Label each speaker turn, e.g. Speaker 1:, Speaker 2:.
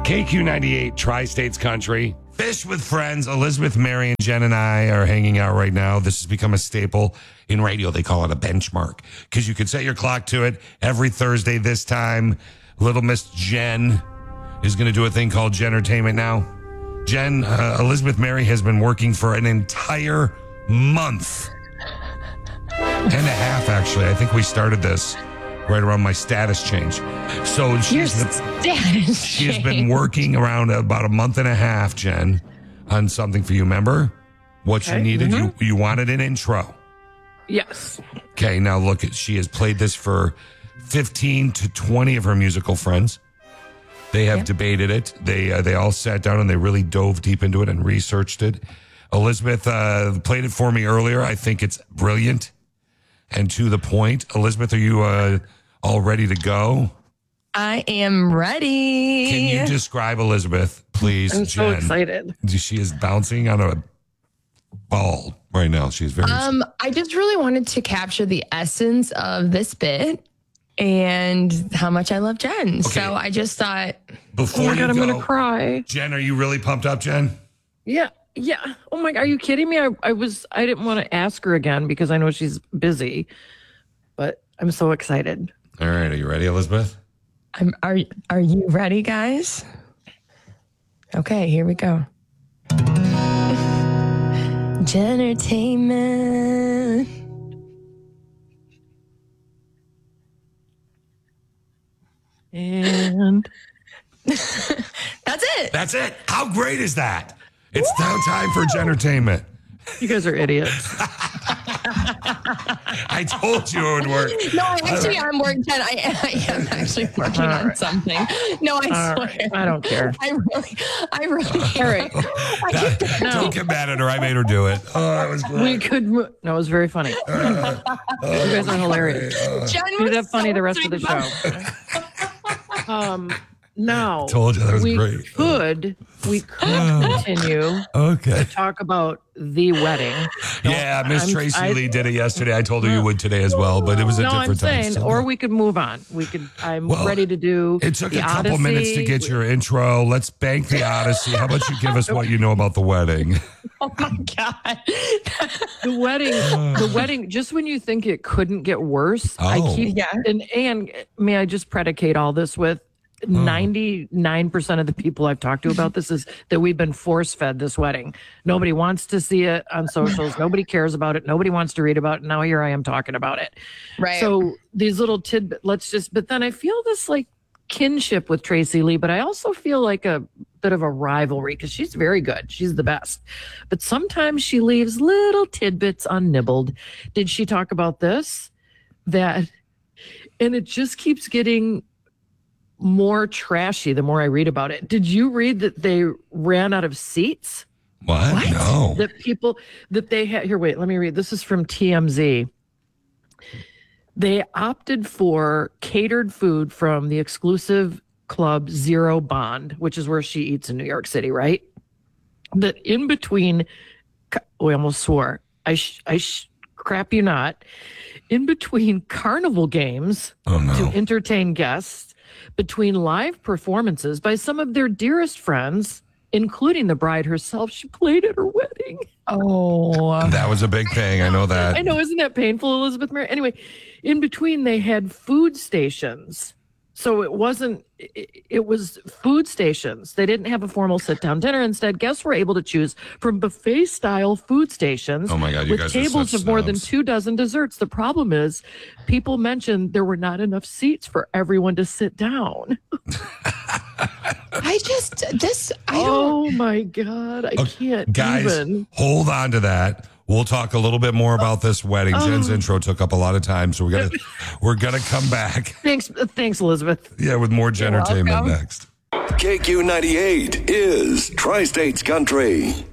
Speaker 1: KQ98, Tri-States Country. Fish with Friends. Elizabeth, Mary, and Jen and I are hanging out right now. This has become a staple in radio. They call it a benchmark because you can set your clock to it every Thursday this time. Little Miss Jen is going to do a thing called Jentertainment now. Jen, Elizabeth Mary has been working for an entire month and a half, actually. I think we started this right around my status change. So she has been working around about a month and a half, Jen, on something for you. Remember what you needed? Mm-hmm. You wanted an intro.
Speaker 2: Yes.
Speaker 1: Okay, now look, she has played this for 15 to 20 of her musical friends. They have debated it. They all sat down and they really dove deep into it and researched it. Elizabeth played it for me earlier. I think it's brilliant and to the point. Elizabeth, are you all ready to go?
Speaker 3: I am ready.
Speaker 1: Can you describe Elizabeth, please,
Speaker 2: I'm
Speaker 1: Jen?
Speaker 2: so excited.
Speaker 1: She is bouncing on a ball right now. She's very...
Speaker 3: I just really wanted to capture the essence of this bit and how much I love Jen. Okay. So I just thought...
Speaker 1: Before
Speaker 2: oh my God,
Speaker 1: I'm
Speaker 2: going to cry.
Speaker 1: Jen, are you really pumped up, Jen?
Speaker 2: Yeah. Oh my God, are you kidding me? I didn't want to ask her again because I know she's busy, but I'm so excited.
Speaker 1: All right, are you ready, Elizabeth?
Speaker 3: Are you ready, guys? Okay, here we go. Jentertainment.
Speaker 2: And
Speaker 3: that's it.
Speaker 1: That's it. How great is that? It's now time for Jentertainment.
Speaker 2: You guys are idiots.
Speaker 1: I told you it would work.
Speaker 3: No, actually, I'm working. I am actually working on something. No, I swear.
Speaker 2: Right. I don't care.
Speaker 3: I really. All right.
Speaker 1: Don't get mad at her. I made her do it. Oh, that was great.
Speaker 2: We could. No, it was very funny. You guys are hilarious. You're that funny the rest of the show. Now,
Speaker 1: told you that was great.
Speaker 2: We could continue to talk about the wedding.
Speaker 1: Yeah, Miss Tracy Lee did it yesterday. I told her you would today as well, but it was a different time.
Speaker 2: Or we could move on. I'm ready to do.
Speaker 1: It took a couple minutes to get your intro. Let's bank the Odyssey. How about you give us what you know about the wedding?
Speaker 3: Oh my God.
Speaker 2: The wedding, just when you think it couldn't get worse, and may I just predicate all this with 99% of the people I've talked to about this is that we've been force-fed this wedding. Nobody wants to see it on socials. Nobody cares about it. Nobody wants to read about it. Now here I am talking about it.
Speaker 3: Right.
Speaker 2: So these little tidbits, but then I feel this like kinship with Tracy Lee, but I also feel like a bit of a rivalry because she's very good. She's the best. But sometimes she leaves little tidbits unnibbled. Did she talk about this? And it just keeps getting more trashy the more I read about it. Did you read that they ran out of seats?
Speaker 1: What? No.
Speaker 2: That they had here. Wait, let me read. This is from TMZ. They opted for catered food from the exclusive club Zero Bond, which is where she eats in New York City, right? That in between, I almost swore. Crap you not. In between carnival games to entertain guests, between live performances by some of their dearest friends, including the bride herself, she played at her wedding.
Speaker 3: Oh.
Speaker 1: That was a big thing. I know that.
Speaker 2: I know. Isn't that painful, Elizabeth Mary? Anyway, in between, they had food stations. So it was food stations. They didn't have a formal sit-down dinner. Instead, guests were able to choose from buffet-style food stations.
Speaker 1: Oh my God, you
Speaker 2: with
Speaker 1: guys
Speaker 2: tables
Speaker 1: are
Speaker 2: of more than 24 desserts. The problem is, people mentioned there were not enough seats for everyone to sit down.
Speaker 3: Oh
Speaker 2: my God, I can't
Speaker 1: guys,
Speaker 2: even.
Speaker 1: Hold on to that. We'll talk a little bit more about this wedding. Jen's intro took up a lot of time, so we're gonna come back.
Speaker 2: Thanks, Elizabeth.
Speaker 1: Yeah, with more Jentertainment next.
Speaker 4: KQ98 is Tri-States Country.